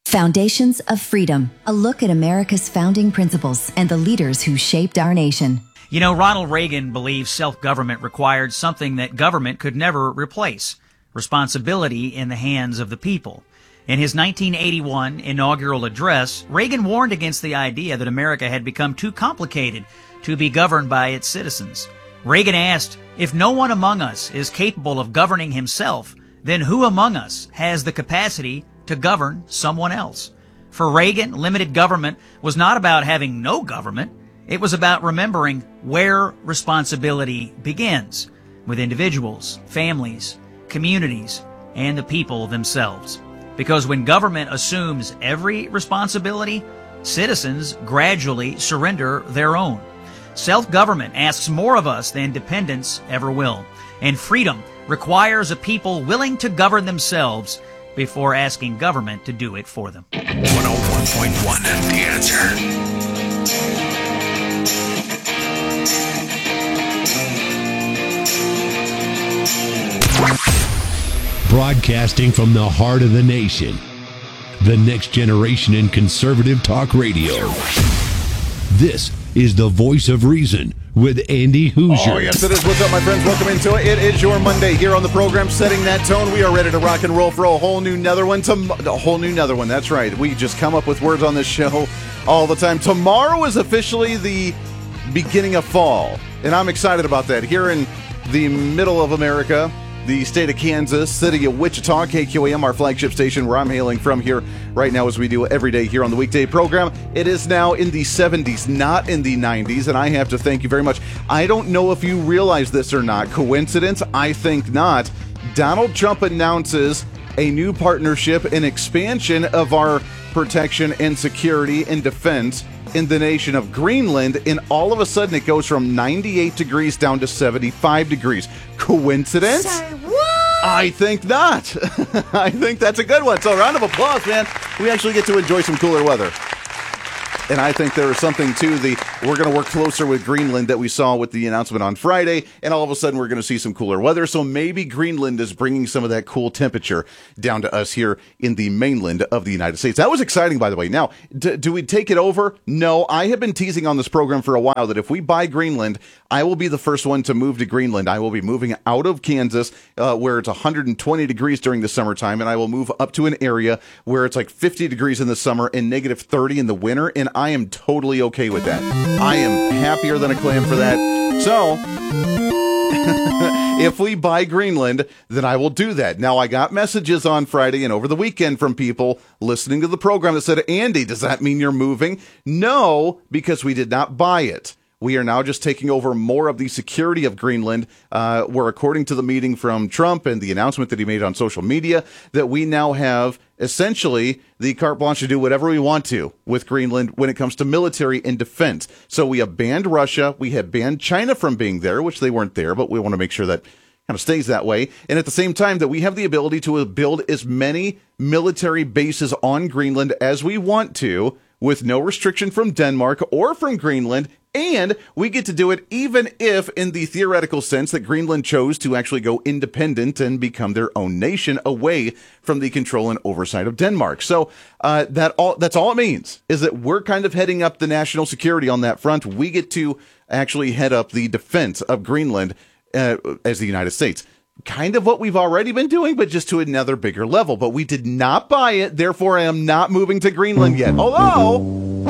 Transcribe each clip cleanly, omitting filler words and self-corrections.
Foundations of Freedom, a look at America's founding principles and the leaders who shaped our nation. You know, Ronald Reagan believed self-government required something that government could never replace: responsibility in the hands of the people. In his 1981 inaugural address, Reagan warned against the idea that America had become too complicated to be governed by its citizens. Reagan asked, if no one among us is capable of governing himself, then who among us has the capacity to govern someone else? For Reagan, limited government was not about having no government. It was about remembering where responsibility begins, with individuals, families, communities, and the people themselves. Because when government assumes every responsibility, citizens gradually surrender their own. Self-government asks more of us than dependence ever will. And freedom requires a people willing to govern themselves before asking government to do it for them. 101.1, The Answer. Broadcasting from the heart of the nation, the next generation in conservative talk radio. This is the Voice of Reason with Andy Hoosier. Oh, yes, it is. What's up, my friends? Welcome into it. It is your Monday here on the program, setting that tone. We are ready to rock and roll for a whole new nether one. That's right. We just come up with words on this show all the time. Tomorrow is officially the beginning of fall, and I'm excited about that. Here in the middle of America, the state of Kansas, city of Wichita, KQAM, our flagship station where I'm hailing from here right now as we do every day here on the weekday program. It is now in the 70s, not in the 90s, and I have to thank you very much. I don't know if you realize this or not. Coincidence? I think not. Donald Trump announces a new partnership and expansion of our protection and security and defense in the nation of Greenland, and all of a sudden it goes from 98 degrees down to 75 degrees. Coincidence? Say what? I think not. I think that's a good one. So round of applause, man. We actually get to enjoy some cooler weather. And I think there is something to we're going to work closer with Greenland that we saw with the announcement on Friday, and all of a sudden we're going to see some cooler weather. So maybe Greenland is bringing some of that cool temperature down to us here in the mainland of the United States. That was exciting, by the way. Now, do we take it over? No, I have been teasing on this program for a while that if we buy Greenland, I will be the first one to move to Greenland. I will be moving out of Kansas, where it's 120 degrees during the summertime, and I will move up to an area where it's like 50 degrees in the summer and negative 30 in the winter, and I am totally okay with that. I am happier than a clam for that. So, if we buy Greenland, then I will do that. Now, I got messages on Friday and over the weekend from people listening to the program that said, Andy, does that mean you're moving? No, because we did not buy it. We are now just taking over more of the security of Greenland, where according to the meeting from Trump and the announcement that he made on social media, that we now have essentially the carte blanche to do whatever we want to with Greenland when it comes to military and defense. So we have banned Russia. We have banned China from being there, which they weren't there, but we want to make sure that kind of stays that way. And at the same time that we have the ability to build as many military bases on Greenland as we want to, with no restriction from Denmark or from Greenland, and we get to do it even if, in the theoretical sense, that Greenland chose to actually go independent and become their own nation away from the control and oversight of Denmark. So that's all it means, is that we're kind of heading up the national security on that front. We get to actually head up the defense of Greenland as the United States. Kind of what we've already been doing, but just to another bigger level. But we did not buy it, therefore I am not moving to Greenland yet. Although,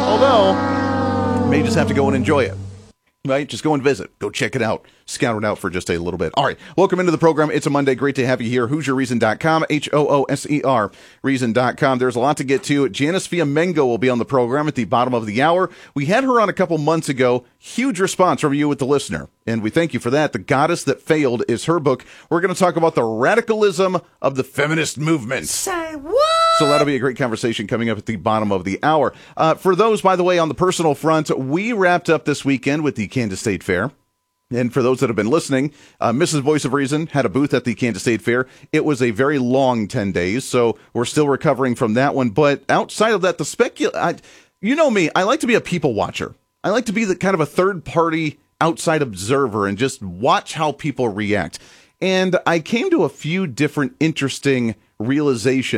may just have to go and enjoy it. Right? Just go and visit. Go check it out. Scout it out for just a little bit. All right. Welcome into the program. It's a Monday. Great to have you here. HoosierReason.com. HOOSER Reason.com. There's a lot to get to. Janice Fiamengo will be on the program at the bottom of the hour. We had her on a couple months ago. Huge response from you with the listener, and we thank you for that. The Goddess That Failed is her book. We're going to talk about the radicalism of the feminist movement. Say what? So that'll be a great conversation coming up at the bottom of the hour. For those, by the way, on the personal front, we wrapped up this weekend with the Kansas State Fair. And for those that have been listening, Mrs. Voice of Reason had a booth at the Kansas State Fair. It was a very long 10 days, so we're still recovering from that one. But outside of that, you know me, I like to be a people watcher. I like to be the kind of a third-party outside observer and just watch how people react. And I came to a few different interesting realizations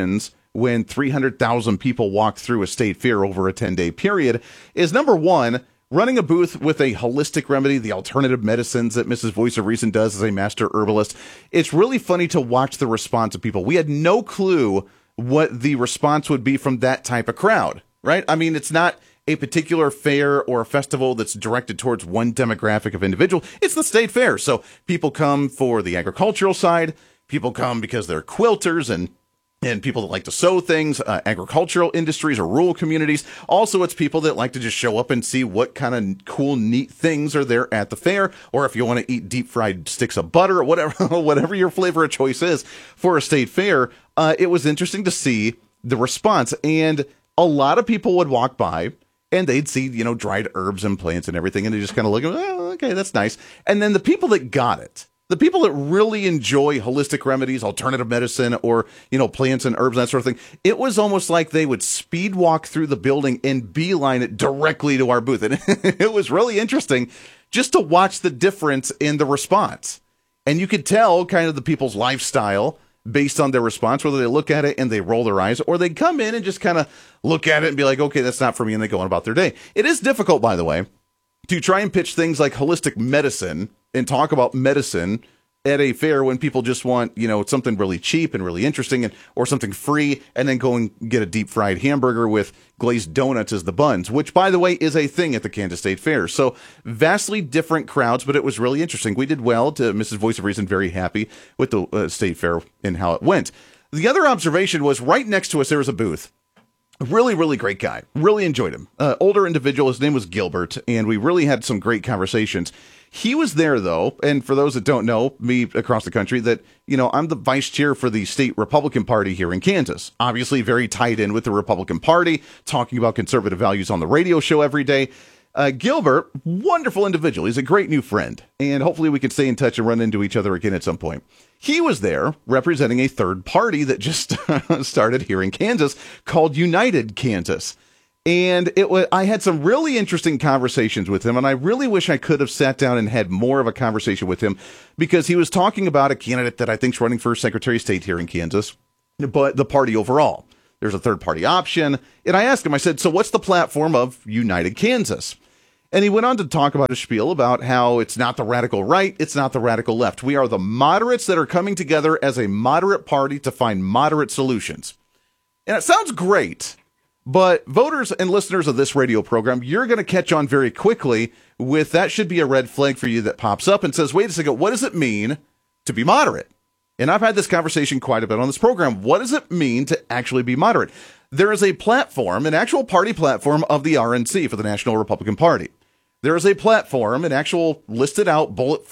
when 300,000 people walked through a state fair over a 10-day period is, number one, running a booth with a holistic remedy, the alternative medicines that Mrs. Voice of Reason does as a master herbalist. It's really funny to watch the response of people. We had no clue what the response would be from that type of crowd, right? I mean, it's not a particular fair or a festival that's directed towards one demographic of individual. It's the state fair. So people come for the agricultural side. People come because they're quilters and people that like to sew things, agricultural industries or rural communities. Also, it's people that like to just show up and see what kind of cool, neat things are there at the fair. Or if you want to eat deep fried sticks of butter or whatever your flavor of choice is for a state fair, it was interesting to see the response. And a lot of people would walk by and they'd see, dried herbs and plants and everything. And they just kind of look at, oh, okay, that's nice. And then the people that got it, the people that really enjoy holistic remedies, alternative medicine, or, plants and herbs, and that sort of thing, it was almost like they would speed walk through the building and beeline it directly to our booth. And it was really interesting just to watch the difference in the response. And you could tell kind of the people's lifestyle based on their response, whether they look at it and they roll their eyes, or they come in and just kind of look at it and be like, okay, that's not for me, and they go on about their day. It is difficult, by the way, to try and pitch things like holistic medicine and talk about medicine at a fair when people just want, something really cheap and really interesting or something free, and then go and get a deep fried hamburger with glazed donuts as the buns, which, by the way, is a thing at the Kansas State Fair. So vastly different crowds, but it was really interesting. We did well. To Mrs. Voice of Reason, very happy with the State Fair and how it went. The other observation was right next to us, there was a booth. Really, really great guy. Really enjoyed him. Older individual. His name was Gilbert, and we really had some great conversations. He was there, though, and for those that don't know me across the country, that, I'm the vice chair for the state Republican Party here in Kansas. Obviously very tied in with the Republican Party, talking about conservative values on the radio show every day. Gilbert, wonderful individual. He's a great new friend, and hopefully we can stay in touch and run into each other again at some point. He was there representing a third party that just started here in Kansas called United Kansas. And I had some really interesting conversations with him, and I really wish I could have sat down and had more of a conversation with him, because he was talking about a candidate that I think is running for Secretary of State here in Kansas, but the party overall. There's a third party option. And I asked him, I said, so what's the platform of United Kansas? And he went on to talk about a spiel about how it's not the radical right, it's not the radical left. We are the moderates that are coming together as a moderate party to find moderate solutions. And it sounds great. But voters and listeners of this radio program, you're going to catch on very quickly with that should be a red flag for you that pops up and says, wait a second, what does it mean to be moderate? And I've had this conversation quite a bit on this program. What does it mean to actually be moderate? There is a platform, an actual party platform of the RNC for the National Republican Party. There is a platform, an actual listed out bullet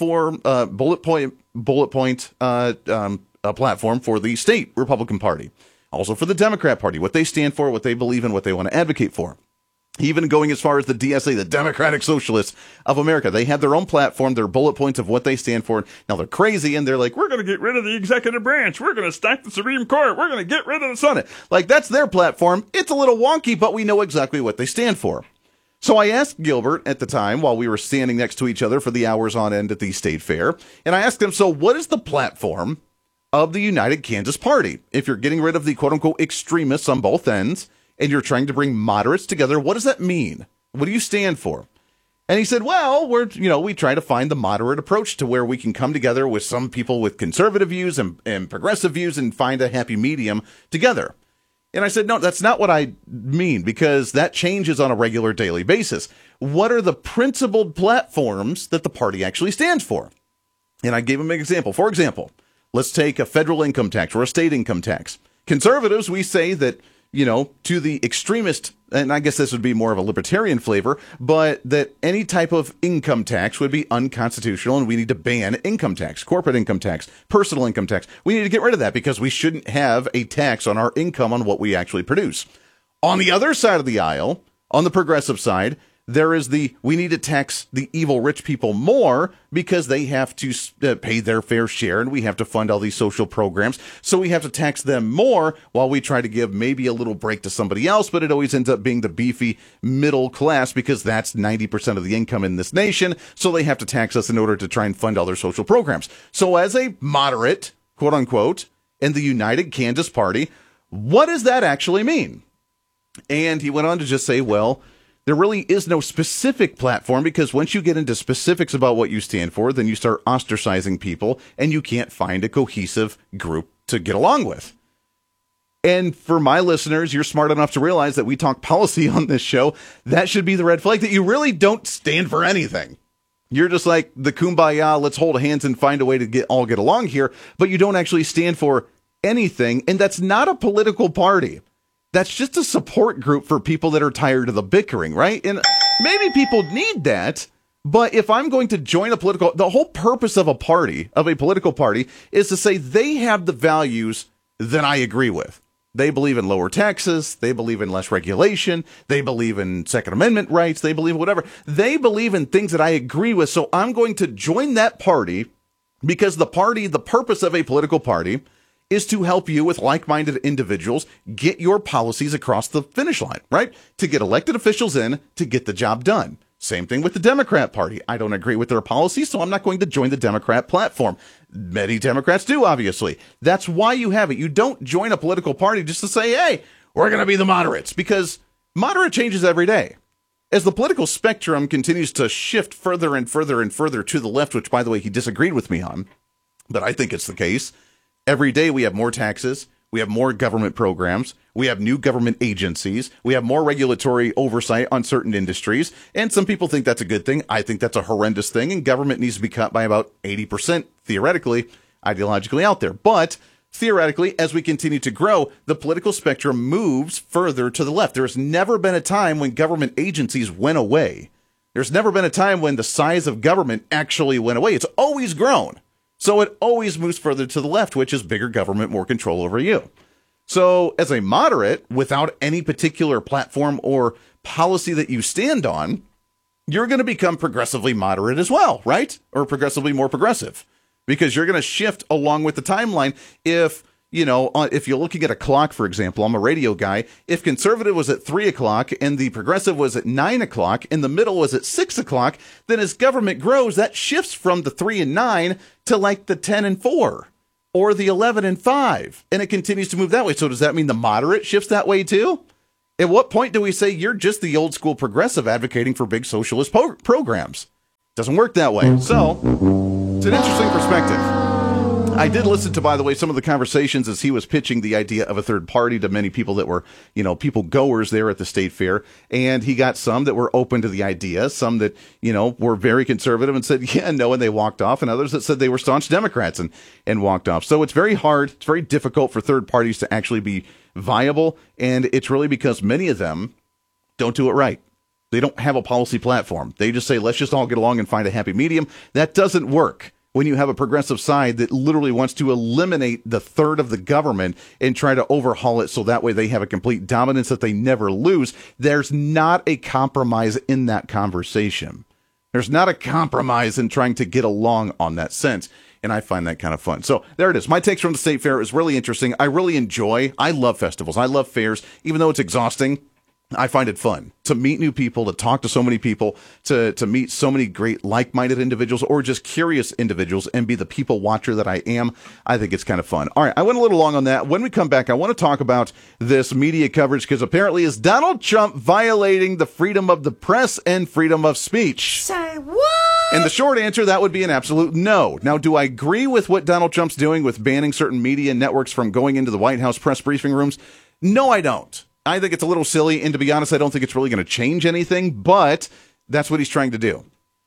point platform for the state Republican Party. Also for the Democrat Party, what they stand for, what they believe in, what they want to advocate for. Even going as far as the DSA, the Democratic Socialists of America. They have their own platform, their bullet points of what they stand for. Now they're crazy and they're like, we're going to get rid of the executive branch. We're going to stack the Supreme Court. We're going to get rid of the Senate. Like, that's their platform. It's a little wonky, but we know exactly what they stand for. So I asked Gilbert at the time, while we were standing next to each other for the hours on end at the state fair, and I asked him, so what is the platform of the United Kansas Party? If you're getting rid of the quote-unquote extremists on both ends, and you're trying to bring moderates together, what does that mean? What do you stand for? And he said, well, we try to find the moderate approach to where we can come together with some people with conservative views and progressive views and find a happy medium together. And I said, no, that's not what I mean, because that changes on a regular daily basis. What are the principled platforms that the party actually stands for? And I gave him an example. For example, let's take a federal income tax or a state income tax. Conservatives, we say that, to the extremist, and I guess this would be more of a libertarian flavor, but that any type of income tax would be unconstitutional, and we need to ban income tax, corporate income tax, personal income tax. We need to get rid of that because we shouldn't have a tax on our income on what we actually produce. On the other side of the aisle, on the progressive side, there is we need to tax the evil rich people more because they have to pay their fair share, and we have to fund all these social programs. So we have to tax them more while we try to give maybe a little break to somebody else, but it always ends up being the beefy middle class because that's 90% of the income in this nation. So they have to tax us in order to try and fund all their social programs. So as a moderate, quote unquote, in the United Kansas Party, What does that actually mean? And he went on to just say, well, there really is no specific platform, because once you get into specifics about what you stand for, then you start ostracizing people and you can't find a cohesive group to get along with. And for my listeners, you're smart enough to realize that we talk policy on this show. That should be the red flag, that you really don't stand for anything. You're just like the kumbaya, let's hold hands and find a way to get along here, but you don't actually stand for anything. And that's not a political party. That's just a support group for people that are tired of the bickering, right? And maybe people need that, but if I'm going to join the whole purpose of a political party, is to say they have the values that I agree with. They believe in lower taxes. They believe in less regulation. They believe in Second Amendment rights. They believe in whatever. They believe in things that I agree with. So I'm going to join that party, because the purpose of a political party is to help you with like-minded individuals get your policies across the finish line, right? To get elected officials in to get the job done. Same thing with the Democrat Party. I don't agree with their policies, so I'm not going to join the Democrat platform. Many Democrats do, obviously. That's why you have it. You don't join a political party just to say, hey, we're going to be the moderates, because moderate changes every day. As the political spectrum continues to shift further and further and further to the left, which, by the way, he disagreed with me on, but I think it's the case. Every day we have more taxes, we have more government programs, we have new government agencies, we have more regulatory oversight on certain industries, and some people think that's a good thing. I think that's a horrendous thing, and government needs to be cut by about 80%, theoretically, ideologically out there. But theoretically, as we continue to grow, the political spectrum moves further to the left. There's never been a time when government agencies went away. There's never been a time when the size of government actually went away. It's always grown. So it always moves further to the left, which is bigger government, more control over you. So as a moderate, without any particular platform or policy that you stand on, you're going to become progressively moderate as well, right? Or progressively more progressive, because you're going to shift along with the timeline. If you're looking at a clock, for example, I'm a radio guy. If conservative was at 3 o'clock and the progressive was at 9 o'clock and the middle was at 6 o'clock, then as government grows, that shifts from the 3 and 9 to like the 10 and 4 or the 11 and 5. And it continues to move that way. So does that mean the moderate shifts that way too? At what point do we say you're just the old school progressive advocating for big socialist programs? Doesn't work that way. So it's an interesting perspective. I did listen to, by the way, some of the conversations as he was pitching the idea of a third party to many people that were, people goers there at the state fair. And he got some that were open to the idea, some that, were very conservative and said, yeah, no, and they walked off, and others that said they were staunch Democrats and walked off. So it's very hard. It's very difficult for third parties to actually be viable. And it's really because many of them don't do it right. They don't have a policy platform. They just say, let's just all get along and find a happy medium. That doesn't work when you have a progressive side that literally wants to eliminate the third of the government and try to overhaul it so that way they have a complete dominance that they never lose. There's not a compromise in that conversation. There's not a compromise in trying to get along on that sense. And I find that kind of fun. So there it is. My takes from the state fair is really interesting. I love festivals. I love fairs, even though it's exhausting. I find it fun to meet new people, to talk to so many people, to meet so many great like-minded individuals or just curious individuals and be the people watcher that I am. I think it's kind of fun. All right, I went a little long on that. When we come back, I want to talk about this media coverage because apparently is Donald Trump violating the freedom of the press and freedom of speech? Say what? And the short answer, that would be an absolute no. Now, do I agree with what Donald Trump's doing with banning certain media networks from going into the White House press briefing rooms? No, I don't. I think it's a little silly, and to be honest, I don't think it's really going to change anything, but that's what he's trying to do.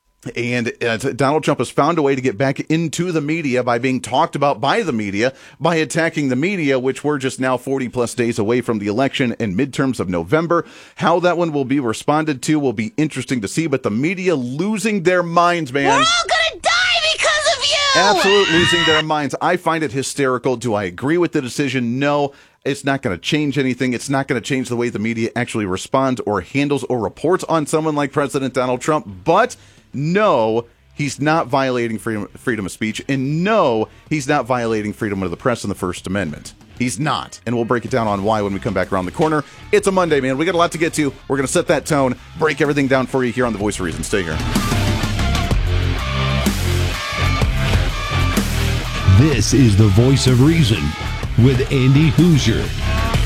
And Donald Trump has found a way to get back into the media by being talked about by the media, by attacking the media, which we're just now 40-plus days away from the election and midterms of November. How that one will be responded to will be interesting to see, but the media losing their minds, man. We're all going to die because of you! Absolutely losing their minds. I find it hysterical. Do I agree with the decision? No. It's not going to change anything. It's not going to change the way the media actually responds or handles or reports on someone like President Donald Trump. But no, he's not violating freedom of speech. And no, he's not violating freedom of the press and the First Amendment. He's not. And we'll break it down on why when we come back around the corner. It's a Monday, man. We got a lot to get to. We're going to set that tone, break everything down for you here on The Voice of Reason. Stay here. This is The Voice of Reason with Andy Hoosier.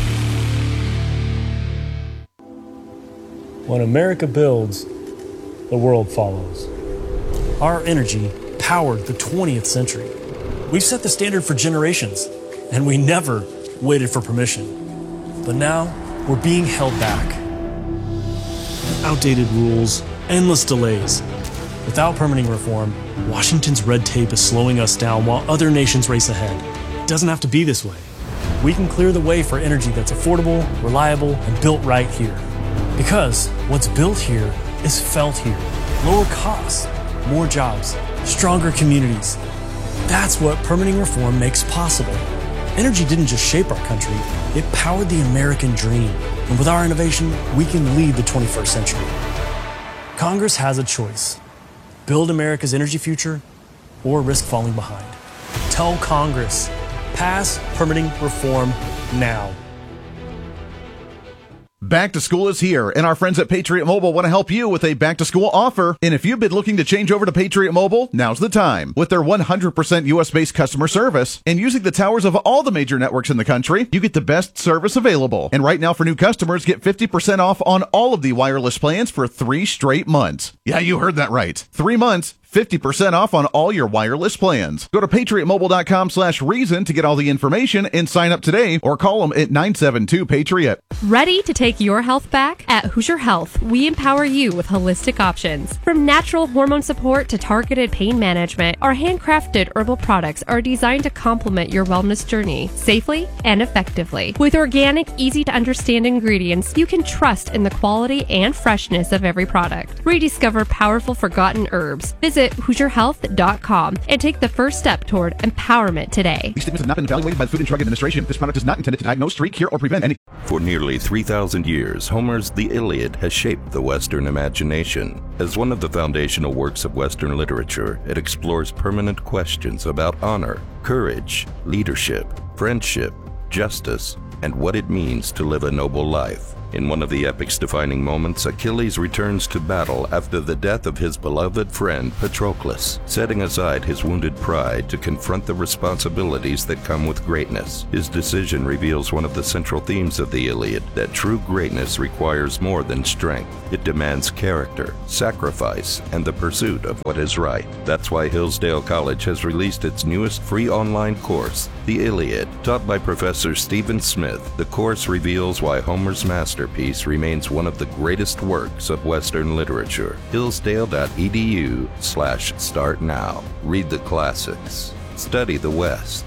When America builds, the world follows. Our energy powered the 20th century. We've set the standard for generations, and we never waited for permission. But now, we're being held back. Outdated rules, endless delays. Without permitting reform, Washington's red tape is slowing us down while other nations race ahead. It doesn't have to be this way. We can clear the way for energy that's affordable, reliable, and built right here. Because what's built here is felt here. Lower costs, more jobs, stronger communities. That's what permitting reform makes possible. Energy didn't just shape our country, it powered the American dream. And with our innovation, we can lead the 21st century. Congress has a choice. Build America's energy future or risk falling behind. Tell Congress, pass permitting reform now. Back to school is here, and our friends at Patriot Mobile want to help you with a back-to-school offer. And if you've been looking to change over to Patriot Mobile, now's the time. With their 100% U.S.-based customer service and using the towers of all the major networks in the country, you get the best service available. And right now, for new customers, get 50% off on all of the wireless plans for 3 straight months. Yeah, you heard that right. 3 months. 50% off on all your wireless plans. Go to patriotmobile.com/reason to get all the information and sign up today, or call them at 972-PATRIOT. Ready to take your health back? At Hoosier Health, we empower you with holistic options. From natural hormone support to targeted pain management, our handcrafted herbal products are designed to complement your wellness journey safely and effectively. With organic, easy-to-understand ingredients, you can trust in the quality and freshness of every product. Rediscover powerful forgotten herbs. Visit HoosierHealth.com and take the first step toward empowerment today. These statements have not been evaluated by the Food and Drug Administration. This product is not intended to diagnose, treat, cure, or prevent any. For nearly 3,000 years, Homer's The Iliad has shaped the Western imagination. As one of the foundational works of Western literature, it explores permanent questions about honor, courage, leadership, friendship, justice, and what it means to live a noble life. In one of the epic's defining moments, Achilles returns to battle after the death of his beloved friend Patroclus, setting aside his wounded pride to confront the responsibilities that come with greatness. His decision reveals one of the central themes of the Iliad, that true greatness requires more than strength. It demands character, sacrifice, and the pursuit of what is right. That's why Hillsdale College has released its newest free online course, The Iliad. Taught by Professor Stephen Smith, the course reveals why Homer's masterpiece remains one of the greatest works of Western literature. Hillsdale.edu/start now. Read the classics. Study the West.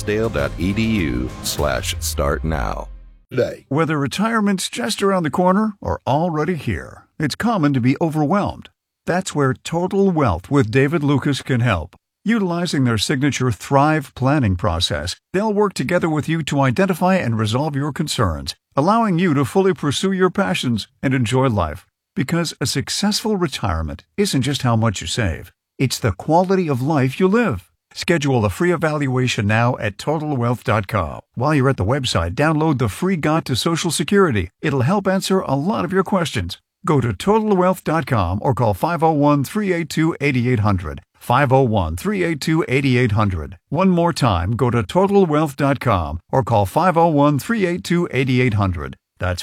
Hillsdale.edu/start now. Whether retirement's just around the corner or already here, it's common to be overwhelmed. That's where Total Wealth with David Lucas can help. Utilizing their signature Thrive planning process, they'll work together with you to identify and resolve your concerns, allowing you to fully pursue your passions and enjoy life. Because a successful retirement isn't just how much you save, it's the quality of life you live. Schedule a free evaluation now at TotalWealth.com. While you're at the website, download the free Guide to Social Security. It'll help answer a lot of your questions. Go to TotalWealth.com or call 501-382-8800. 501-382-8800. One more time, go to TotalWealth.com or call 501-382-8800. That's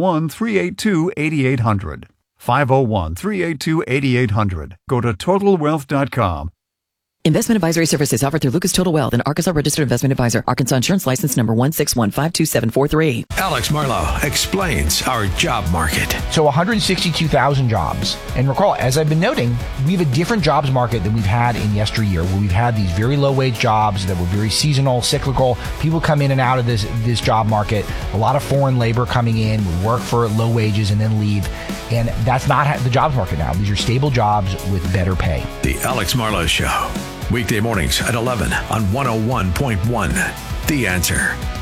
501-382-8800. 501-382-8800. Go to TotalWealth.com. Investment advisory services offered through Lucas Total Wealth, an Arkansas registered investment advisor. Arkansas Insurance License number 161527743. Alex Marlowe explains our job market. So 162,000 jobs. And recall, as I've been noting, we have a different jobs market than we've had in yesteryear, where we've had these very low-wage jobs that were very seasonal, cyclical. People come in and out of this job market. A lot of foreign labor coming in, would work for low wages and then leave. And that's not the jobs market now. These are stable jobs with better pay. The Alex Marlowe Show. Weekday mornings at 11 on 101.1. The Answer.